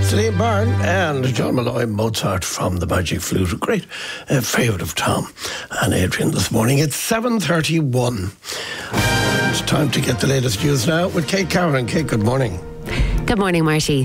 Celine Byrne and John Malloy, Mozart from the Magic Flute. A great favourite of Tom and Adrian this morning. It's 7:31. It's time to get the latest news now with Kate Cowan. Kate, good morning. Good morning, Marty.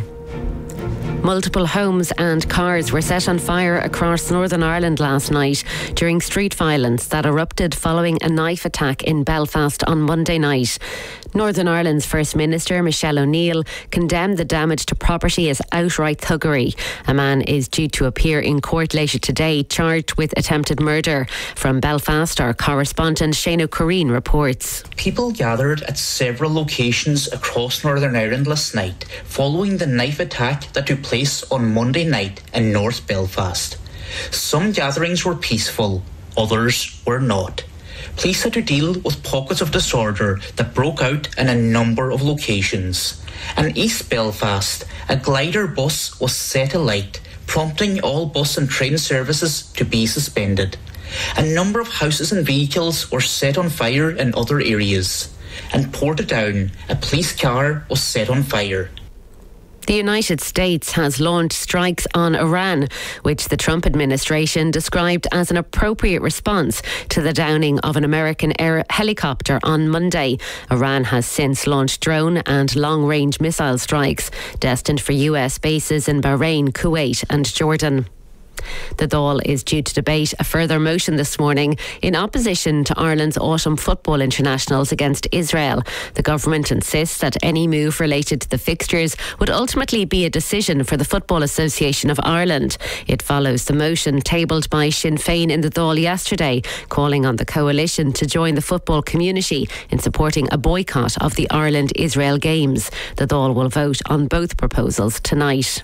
Multiple homes and cars were set on fire across Northern Ireland last night during street violence that erupted following a knife attack in Belfast on Monday night. Northern Ireland's First Minister, Michelle O'Neill, condemned the damage to property as outright thuggery. A man is due to appear in court later today, charged with attempted murder. From Belfast, our correspondent Shane O'Corrine reports. People gathered at several locations across Northern Ireland last night following the knife attack that took place on Monday night in North Belfast. Some gatherings were peaceful, others were not. Police had to deal with pockets of disorder that broke out in a number of locations. In East Belfast, a glider bus was set alight, prompting all bus and train services to be suspended. A number of houses and vehicles were set on fire in other areas. In Portadown, a police car was set on fire. The United States has launched strikes on Iran, which the Trump administration described as an appropriate response to the downing of an American air helicopter on Monday. Iran has since launched drone and long-range missile strikes destined for US bases in Bahrain, Kuwait and Jordan. The Dáil is due to debate a further motion this morning in opposition to Ireland's autumn football internationals against Israel. The government insists that any move related to the fixtures would ultimately be a decision for the Football Association of Ireland. It follows the motion tabled by Sinn Féin in the Dáil yesterday, calling on the coalition to join the football community in supporting a boycott of the Ireland-Israel games. The Dáil will vote on both proposals tonight.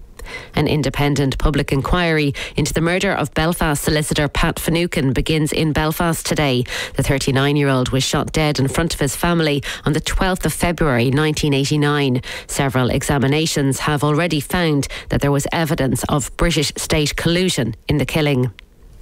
An independent public inquiry into the murder of Belfast solicitor Pat Finucane begins in Belfast today. The 39-year-old was shot dead in front of his family on the 12th of February 1989. Several examinations have already found that there was evidence of British state collusion in the killing.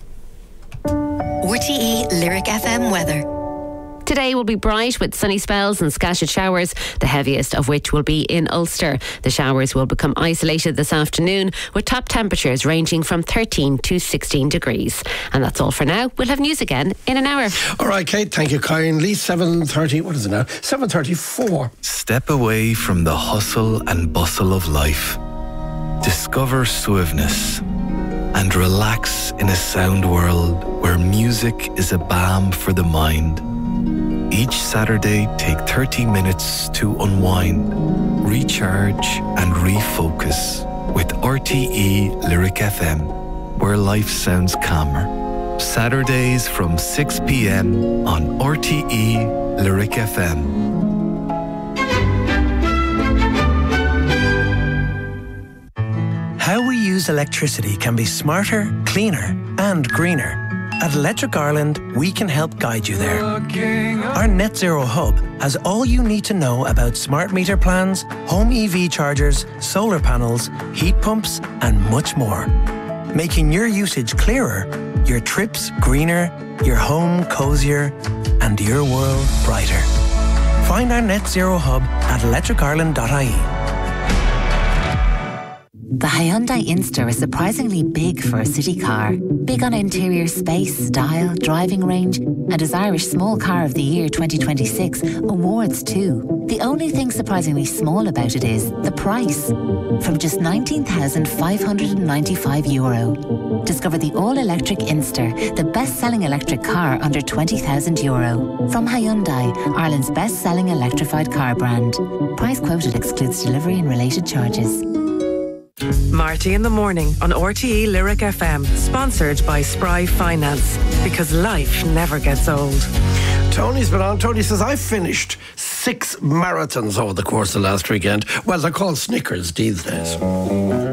RTE Lyric FM weather. Today will be bright with sunny spells and scattered showers, the heaviest of which will be in Ulster. The showers will become isolated this afternoon with top temperatures ranging from 13 to 16 degrees. And that's all for now. We'll have news again in an hour. All right, Kate, thank you kindly. 7:30, what is it now? 7:34. Step away from the hustle and bustle of life. Discover suaveness and relax in a sound world where music is a balm for the mind. Each Saturday, take 30 minutes to unwind, recharge and refocus with RTE Lyric FM, where life sounds calmer. Saturdays from 6 p.m. on RTE Lyric FM. How we use electricity can be smarter, cleaner and greener. At Electric Ireland, we can help guide you there. Our Net Zero Hub has all you need to know about smart meter plans, home EV chargers, solar panels, heat pumps and much more. Making your usage clearer, your trips greener, your home cosier and your world brighter. Find our Net Zero Hub at electricireland.ie. The Hyundai Inster is surprisingly big for a city car. Big on interior space, style, driving range, and as Irish Small Car of the Year 2026 awards too. The only thing surprisingly small about it is the price. From just €19,595. Discover the all-electric Inster, the best-selling electric car under €20,000. From Hyundai, Ireland's best-selling electrified car brand. Price quoted excludes delivery and related charges. Marty in the morning on RTE Lyric FM, sponsored by Spry Finance, because life never gets old. Tony's been on. Tony says, I finished 6 marathons over the course of last weekend. Well, they're called Snickers these days.